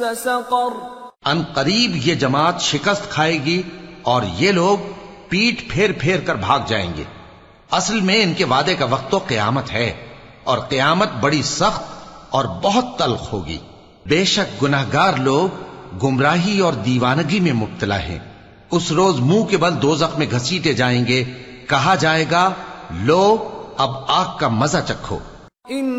अन करीब ये जमात शिकस्त खाएगी और ये लोग पीठ फेर फेर कर भाग जाएंगे। असल में इनके वादे का वक्त तो क़यामत है और क़यामत बड़ी सख्त और बहुत तल्ख होगी। बेशक गुनाहगार लोग गुमराही और दीवानगी में मुब्तला हैं। उस रोज मुंह के बल दोज़ख में घसीटे जाएंगे। कहा जाएगा, लो अब आग का मजा चखो।